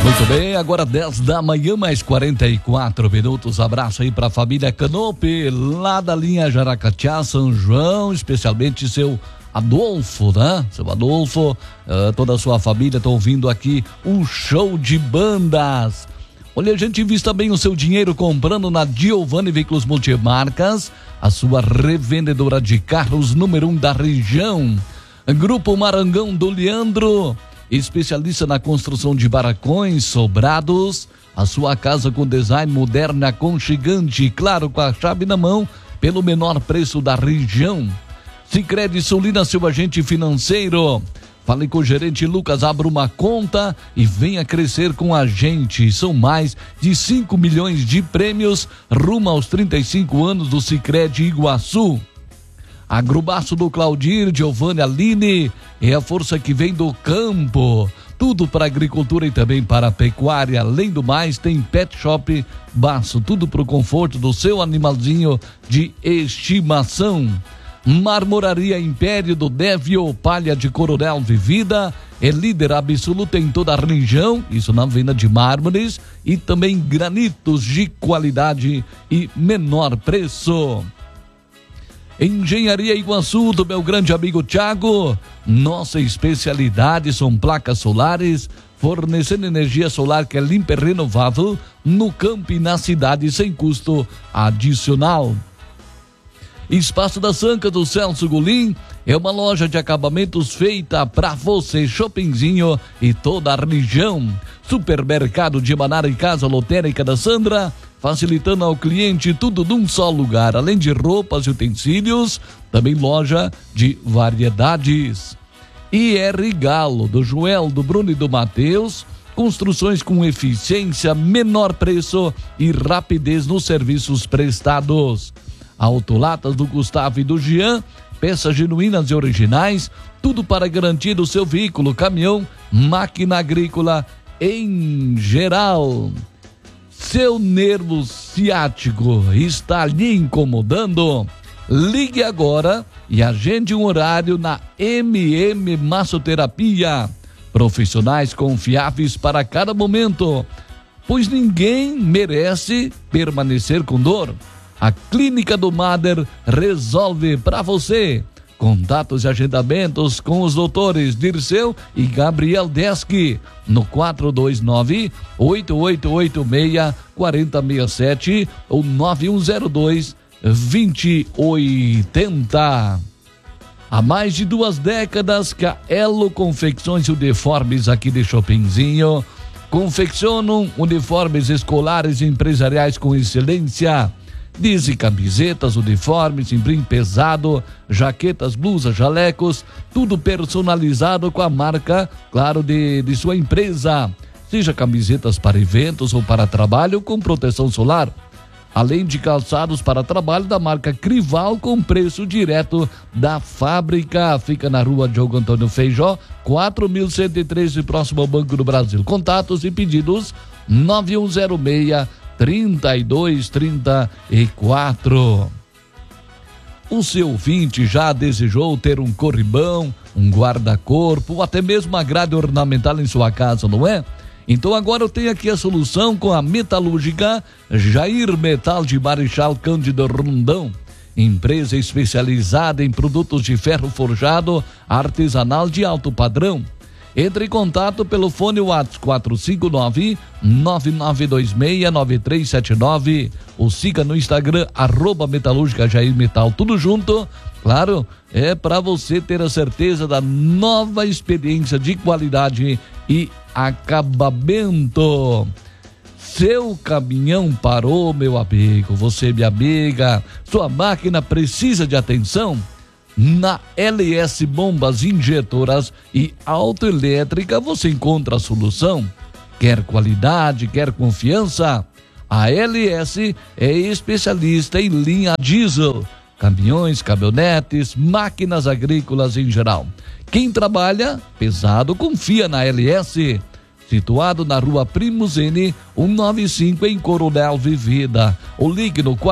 Muito bem, agora 10 da manhã, mais 44 minutos. Abraço aí pra família Canope, lá da linha Jaracatiá, São João, especialmente seu Adolfo, né? Seu Adolfo, toda a sua família estão ouvindo aqui um show de bandas. Olha, a gente invista bem o seu dinheiro comprando na Giovanni Veículos Multimarcas, a sua revendedora de carros número 1 da região. Grupo Marangão do Leandro, especialista na construção de barracões, sobrados, a sua casa com design moderno, aconchegante, claro, com a chave na mão, pelo menor preço da região. Sicredi Sulina, seu agente financeiro. Fale com o gerente Lucas, abra uma conta e venha crescer com a gente. São mais de 5 milhões de prêmios rumo aos 35 anos do Sicredi Iguaçu. Agrobaço do Claudir, Giovanni, Aline, é a força que vem do campo. Tudo para agricultura e também para a pecuária. Além do mais, tem Pet Shop Baço, tudo para o conforto do seu animalzinho de estimação. Marmoraria Império do Dévio, palha de Coronel Vivida, é líder absoluto em toda a região, isso na venda de mármores e também granitos de qualidade e menor preço. Engenharia Iguaçu, do meu grande amigo Thiago, nossa especialidade são placas solares, fornecendo energia solar que é limpa e renovável no campo e na cidade sem custo adicional. Espaço da Sanca do Celso Golim é uma loja de acabamentos feita para você, Shoppingzinho e toda a região. Supermercado de Manara e Casa Lotérica da Sandra, facilitando ao cliente tudo num só lugar, além de roupas e utensílios, também loja de variedades. IR Galo, do Joel, do Bruno e do Matheus, construções com eficiência, menor preço e rapidez nos serviços prestados. Autolatas do Gustavo e do Jean, peças genuínas e originais, tudo para garantir o seu veículo, caminhão, máquina agrícola em geral. Seu nervo ciático está lhe incomodando? Ligue agora e agende um horário na MM Massoterapia. Profissionais confiáveis para cada momento, pois ninguém merece permanecer com dor. A Clínica do Mader resolve para você. Contatos e agendamentos com os doutores Dirceu e Gabriel Deschi no 429-8886-4067 ou 9102-2080. Há mais de 2 décadas que a Elo Confecções e Uniformes aqui de Shoppingzinho confeccionam uniformes escolares e empresariais com excelência. Desde camisetas, uniformes, brim pesado, jaquetas, blusas, jalecos, tudo personalizado com a marca, claro, de sua empresa. Seja camisetas para eventos ou para trabalho com proteção solar. Além de calçados para trabalho da marca Crival com preço direto da fábrica. Fica na rua Diogo Antônio Feijó, 4113, próximo ao Banco do Brasil. Contatos e pedidos 9106-3234. O seu ouvinte já desejou ter um corrimão, um guarda-corpo ou até mesmo uma grade ornamental em sua casa, não é? Então agora eu tenho aqui a solução com a Metalúrgica Jair Metal de Marechal Cândido Rondão. Empresa especializada em produtos de ferro forjado artesanal de alto padrão. Entre em contato pelo fone WhatsApp 459-9926-9379 ou siga no Instagram @Metalúrgica Jair Metal, tudo junto. Claro, é para você ter a certeza da nova experiência de qualidade e acabamento. Seu caminhão parou, meu amigo, você, minha amiga, sua máquina precisa de atenção? Na LS Bombas Injetoras e Autoelétrica você encontra a solução. Quer qualidade, quer confiança? A LS é especialista em linha diesel, caminhões, caminhonetes, máquinas agrícolas em geral. Quem trabalha pesado confia na LS. Situado na rua Primos N, 195 em Coronel Vivida. Ou ligue no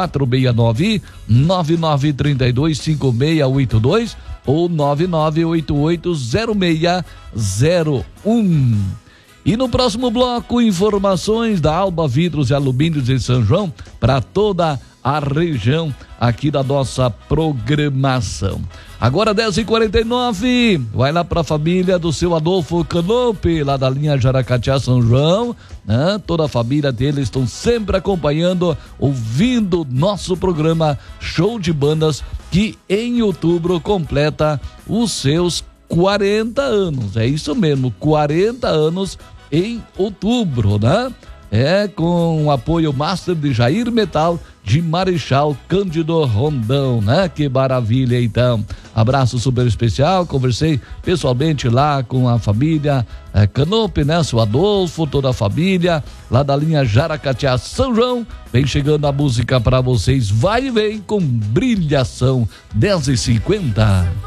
469-9932-5682 ou 9988-0601. E no próximo bloco, informações da Alba Vidros e Alumínios de São João para toda a região aqui da nossa programação. Agora 10h49, vai lá para a família do seu Adolfo Canope, lá da linha Jaracatiá São João, né? Toda a família dele estão sempre acompanhando, ouvindo nosso programa Show de Bandas, que em outubro completa os seus 40 anos, é isso mesmo, 40 anos em outubro, né? Com o apoio master de Jair Metal, de Marechal Cândido Rondão, né? Que maravilha, então. Abraço super especial, conversei pessoalmente lá com a família Canope, né? Seu Adolfo, toda a família, lá da linha Jaracatiá São João. Vem chegando a música para vocês, vai e vem com brilhação, 10h50.